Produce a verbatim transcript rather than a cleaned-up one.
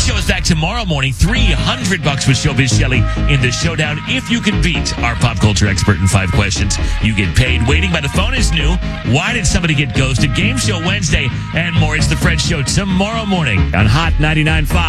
Show is back tomorrow morning. three hundred bucks with Showbiz Shelley in the showdown. If you can beat our pop culture expert in five questions, you get paid. Waiting by the phone is new. Why did somebody get ghosted? Game Show Wednesday and more. It's the Fred Show tomorrow morning on Hot ninety-nine point five.